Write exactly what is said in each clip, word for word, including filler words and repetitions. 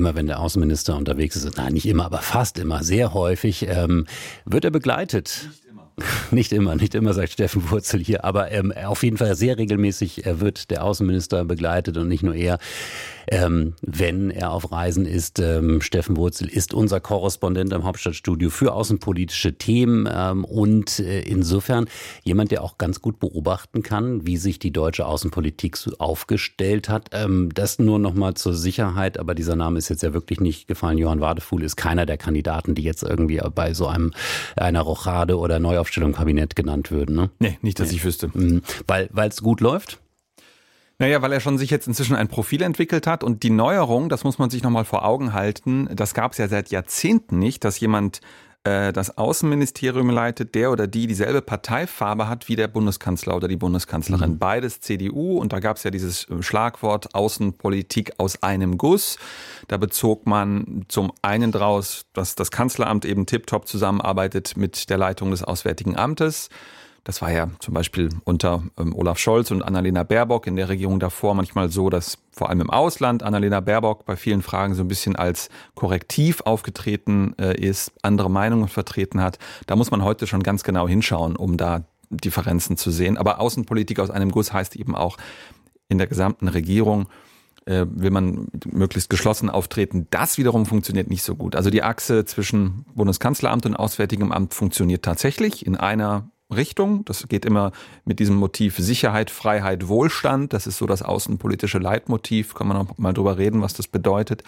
immer wenn der Außenminister unterwegs ist, nein, nicht immer, aber fast immer, sehr häufig, ähm, wird er begleitet. Nicht immer. Nicht immer, nicht immer, sagt Steffen Wurzel hier, aber ähm, auf jeden Fall sehr regelmäßig wird der Außenminister begleitet und nicht nur er. Ähm, wenn er auf Reisen ist. Ähm, Steffen Wurzel ist unser Korrespondent im Hauptstadtstudio für außenpolitische Themen ähm, und äh, insofern jemand, der auch ganz gut beobachten kann, wie sich die deutsche Außenpolitik so aufgestellt hat. Ähm, das nur noch mal zur Sicherheit, aber dieser Name ist jetzt ja wirklich nicht gefallen. Johann Wadefuhl ist keiner der Kandidaten, die jetzt irgendwie bei so einem einer Rochade oder Neuaufstellung im Kabinett genannt würden. Ne? Nee, nicht, dass nee. ich wüsste. Weil weil es gut läuft? Naja, weil er schon sich jetzt inzwischen ein Profil entwickelt hat und die Neuerung, das muss man sich nochmal vor Augen halten, das gab es ja seit Jahrzehnten nicht, dass jemand äh, das Außenministerium leitet, der oder die dieselbe Parteifarbe hat wie der Bundeskanzler oder die Bundeskanzlerin. Mhm. Beides C D U und da gab es ja dieses Schlagwort Außenpolitik aus einem Guss. Da bezog man zum einen draus, dass das Kanzleramt eben tiptop zusammenarbeitet mit der Leitung des Auswärtigen Amtes. Das war ja zum Beispiel unter ähm, Olaf Scholz und Annalena Baerbock in der Regierung davor manchmal so, dass vor allem im Ausland Annalena Baerbock bei vielen Fragen so ein bisschen als Korrektiv aufgetreten äh, ist, andere Meinungen vertreten hat. Da muss man heute schon ganz genau hinschauen, um da Differenzen zu sehen. Aber Außenpolitik aus einem Guss heißt eben auch, in der gesamten Regierung äh, will man möglichst geschlossen auftreten. Das wiederum funktioniert nicht so gut. Also die Achse zwischen Bundeskanzleramt und Auswärtigem Amt funktioniert tatsächlich in einer Richtung. Das geht immer mit diesem Motiv Sicherheit, Freiheit, Wohlstand. Das ist so das außenpolitische Leitmotiv. Kann man auch mal drüber reden, was das bedeutet.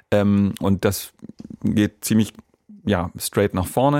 Und das geht ziemlich ja straight nach vorne.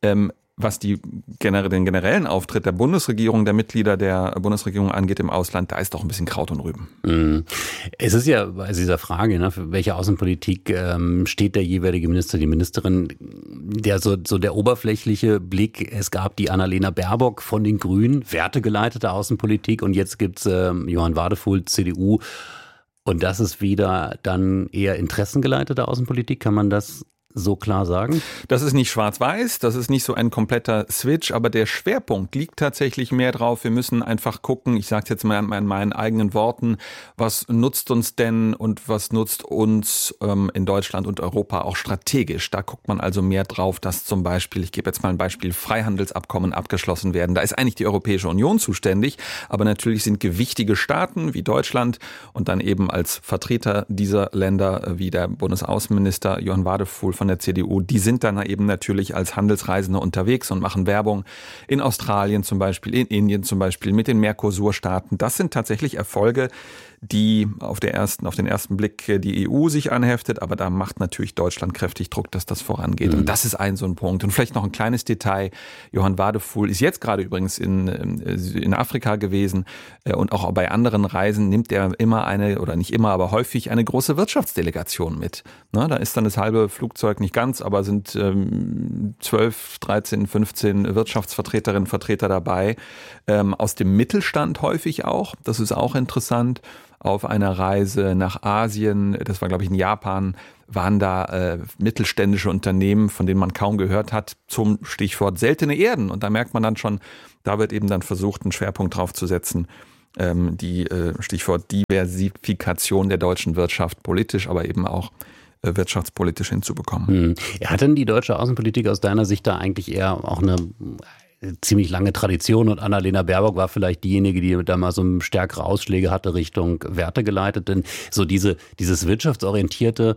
Was die, den generellen Auftritt der Bundesregierung, der Mitglieder der Bundesregierung angeht im Ausland, da ist doch ein bisschen Kraut und Rüben. Es ist ja bei dieser Frage, ne, für welche Außenpolitik ähm, steht der jeweilige Minister, die Ministerin, der so, so der oberflächliche Blick. Es gab die Annalena Baerbock von den Grünen, wertegeleitete Außenpolitik und jetzt gibt's ähm, Johann Wadefuhl, C D U und das ist wieder dann eher interessengeleitete Außenpolitik, kann man das so klar sagen? Das ist nicht schwarz-weiß, das ist nicht so ein kompletter Switch, aber der Schwerpunkt liegt tatsächlich mehr drauf. Wir müssen einfach gucken, ich sage es jetzt mal in meinen eigenen Worten, was nutzt uns denn und was nutzt uns ähm, in Deutschland und Europa auch strategisch. Da guckt man also mehr drauf, dass zum Beispiel, ich gebe jetzt mal ein Beispiel, Freihandelsabkommen abgeschlossen werden. Da ist eigentlich die Europäische Union zuständig, aber natürlich sind gewichtige Staaten wie Deutschland und dann eben als Vertreter dieser Länder wie der Bundesaußenminister Johann Wadefuhl von der C D U, die sind dann eben natürlich als Handelsreisende unterwegs und machen Werbung in Australien zum Beispiel, in Indien zum Beispiel, mit den Mercosur-Staaten. Das sind tatsächlich Erfolge, die auf, der ersten, auf den ersten Blick die E U sich anheftet, aber da macht natürlich Deutschland kräftig Druck, dass das vorangeht. Mhm. Und das ist ein so ein Punkt. Und vielleicht noch ein kleines Detail. Johann Wadefuhl ist jetzt gerade übrigens in, in Afrika gewesen und auch bei anderen Reisen nimmt er immer eine, oder nicht immer, aber häufig eine große Wirtschaftsdelegation mit. Na, da ist dann das halbe Flugzeug nicht ganz, aber sind ähm, zwölf, dreizehn, fünfzehn Wirtschaftsvertreterinnen und Vertreter dabei. Ähm, aus dem Mittelstand häufig auch. Das ist auch interessant. Auf einer Reise nach Asien, das war glaube ich in Japan, waren da äh, mittelständische Unternehmen, von denen man kaum gehört hat, zum Stichwort seltene Erden. Und da merkt man dann schon, da wird eben dann versucht, einen Schwerpunkt drauf zu setzen, ähm, die äh, Stichwort Diversifikation der deutschen Wirtschaft politisch, aber eben auch äh, wirtschaftspolitisch hinzubekommen. Hm. Hat denn die deutsche Außenpolitik aus deiner Sicht da eigentlich eher auch eine ziemlich lange Tradition und Annalena Baerbock war vielleicht diejenige, die da mal so stärkere Ausschläge hatte Richtung Werte geleitet, denn so diese dieses wirtschaftsorientierte,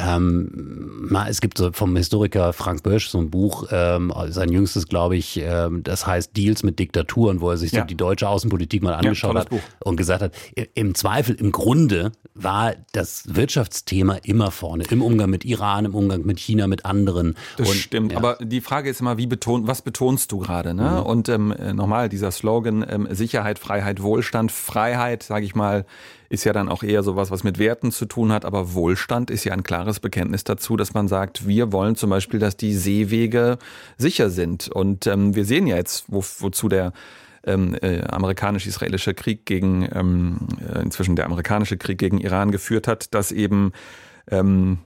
ähm, es gibt so vom Historiker Frank Bösch so ein Buch, ähm, sein jüngstes, glaube ich, ähm, das heißt Deals mit Diktaturen, wo er sich ja. so die deutsche Außenpolitik mal angeschaut ja, hat Buch. Und gesagt hat, im Zweifel, im Grunde war das Wirtschaftsthema immer vorne, im Umgang mit Iran, im Umgang mit China, mit anderen. Das und, stimmt, ja. aber die Frage ist immer, wie betont, was betonst du gerade? Ne? Mhm. Und ähm, nochmal, dieser Slogan ähm, Sicherheit, Freiheit, Wohlstand. Freiheit, sage ich mal, ist ja dann auch eher sowas, was mit Werten zu tun hat. Aber Wohlstand ist ja ein klares Bekenntnis dazu, dass man sagt, wir wollen zum Beispiel, dass die Seewege sicher sind. Und ähm, wir sehen ja jetzt, wo, wozu der ähm, äh, amerikanisch-israelische Krieg gegen, ähm, äh, inzwischen der amerikanische Krieg gegen Iran geführt hat, dass eben ähm,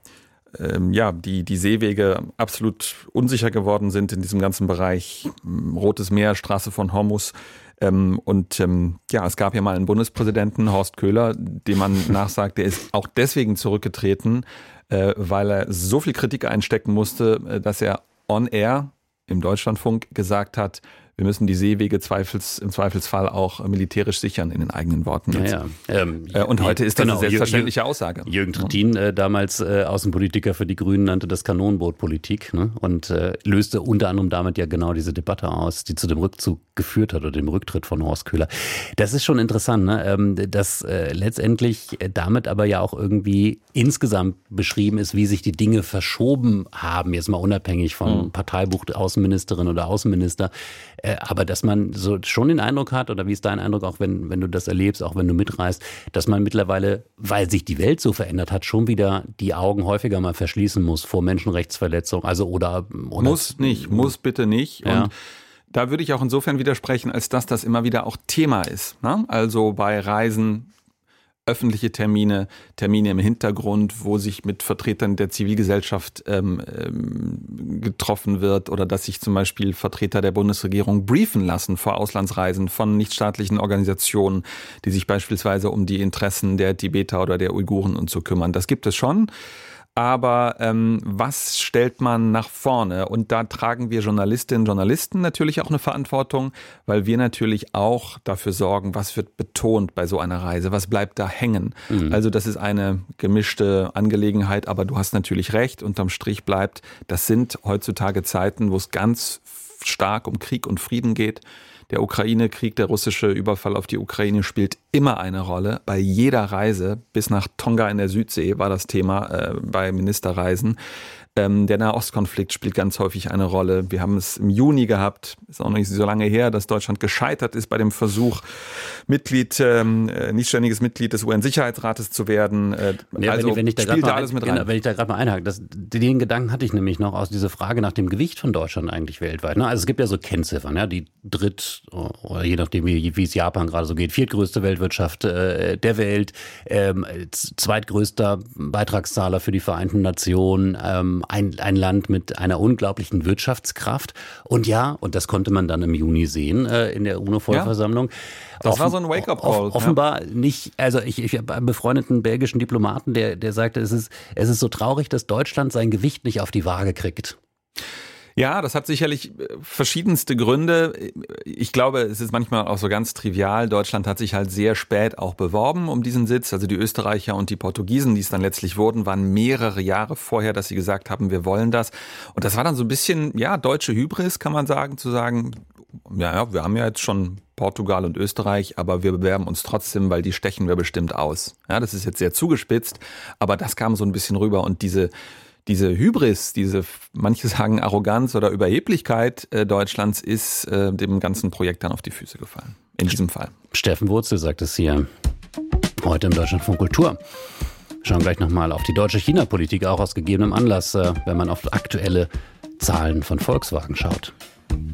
ähm, ja, die, die Seewege absolut unsicher geworden sind in diesem ganzen Bereich. Rotes Meer, Straße von Hormuz. Ähm, und ähm, ja, es gab ja mal einen Bundespräsidenten, Horst Köhler, dem man nachsagt, der ist auch deswegen zurückgetreten, äh, weil er so viel Kritik einstecken musste, dass er on air im Deutschlandfunk gesagt hat, wir müssen die Seewege Zweifels, im Zweifelsfall auch militärisch sichern, in den eigenen Worten. Ja, ja. Ähm, und heute ist das genau, eine selbstverständliche Aussage. Jürgen Trittin, äh, damals äh, Außenpolitiker für die Grünen, nannte das Kanonenbootpolitik, ne? Und äh, löste unter anderem damit ja genau diese Debatte aus, die zu dem Rückzug geführt hat oder dem Rücktritt von Horst Köhler. Das ist schon interessant, ne? ähm, dass äh, letztendlich damit aber ja auch irgendwie insgesamt beschrieben ist, wie sich die Dinge verschoben haben, jetzt mal unabhängig von mhm. Parteibuch Außenministerin oder Außenminister. Äh, aber dass man so schon den Eindruck hat, oder wie ist dein Eindruck, auch wenn, wenn du das erlebst, auch wenn du mitreist, dass man mittlerweile, weil sich die Welt so verändert hat, schon wieder die Augen häufiger mal verschließen muss vor Menschenrechtsverletzungen. Also oder, oder muss nicht, muss bitte nicht. Ja. Und da würde ich auch insofern widersprechen, als dass das immer wieder auch Thema ist. Ne? Also bei Reisen, öffentliche Termine, Termine im Hintergrund, wo sich mit Vertretern der Zivilgesellschaft ähm, ähm, getroffen wird oder dass sich zum Beispiel Vertreter der Bundesregierung briefen lassen vor Auslandsreisen von nichtstaatlichen Organisationen, die sich beispielsweise um die Interessen der Tibeter oder der Uiguren und so kümmern. Das gibt es schon. Aber ähm, was stellt man nach vorne? Und da tragen wir Journalistinnen und Journalisten natürlich auch eine Verantwortung, weil wir natürlich auch dafür sorgen, was wird betont bei so einer Reise, was bleibt da hängen. Mhm. Also das ist eine gemischte Angelegenheit, aber du hast natürlich recht, unterm Strich bleibt, das sind heutzutage Zeiten, wo es ganz stark um Krieg und Frieden geht. Der Ukraine-Krieg, der russische Überfall auf die Ukraine spielt immer eine Rolle. Bei jeder Reise, bis nach Tonga in der Südsee war das Thema äh, bei Ministerreisen. Ähm, der Nahostkonflikt spielt ganz häufig eine Rolle. Wir haben es im Juni gehabt, ist auch noch nicht so lange her, dass Deutschland gescheitert ist bei dem Versuch, Mitglied, ähm, nicht ständiges Mitglied des U N-Sicherheitsrates zu werden. Äh, ja, also wenn, wenn ich da spielt da mal, alles mit genau, rein. Wenn ich da gerade mal einhake, das, den Gedanken hatte ich nämlich noch aus dieser Frage nach dem Gewicht von Deutschland eigentlich weltweit. Ne? Also es gibt ja so Kennziffern, ja, die dritt, oder je nachdem wie, wie es Japan gerade so geht, viertgrößte Weltwirtschaft äh, der Welt, ähm, zweitgrößter Beitragszahler für die Vereinten Nationen, ähm, ein, ein Land mit einer unglaublichen Wirtschaftskraft. Und ja, und das konnte man dann im Juni sehen äh, in der UNO-Vollversammlung. Ja, das Offen, war so ein Wake-up-Call. Off, offenbar ja. nicht, also ich, ich habe einen befreundeten belgischen Diplomaten, der, der sagte, es ist, es ist so traurig, dass Deutschland sein Gewicht nicht auf die Waage kriegt. Ja, das hat sicherlich verschiedenste Gründe. Ich glaube, es ist manchmal auch so ganz trivial. Deutschland hat sich halt sehr spät auch beworben um diesen Sitz. Also die Österreicher und die Portugiesen, die es dann letztlich wurden, waren mehrere Jahre vorher, dass sie gesagt haben, wir wollen das. Und das war dann so ein bisschen, ja, deutsche Hybris, kann man sagen, zu sagen, ja, ja, wir haben ja jetzt schon Portugal und Österreich, aber wir bewerben uns trotzdem, weil die stechen wir bestimmt aus. Ja, das ist jetzt sehr zugespitzt, aber das kam so ein bisschen rüber und diese Diese Hybris, diese, manche sagen Arroganz oder Überheblichkeit äh, Deutschlands ist äh, dem ganzen Projekt dann auf die Füße gefallen. In diesem Fall. Steffen Wurzel sagt es hier heute im Deutschlandfunk Kultur. Schauen gleich nochmal auf die deutsche China-Politik, auch aus gegebenem Anlass, äh, wenn man auf aktuelle Zahlen von Volkswagen schaut.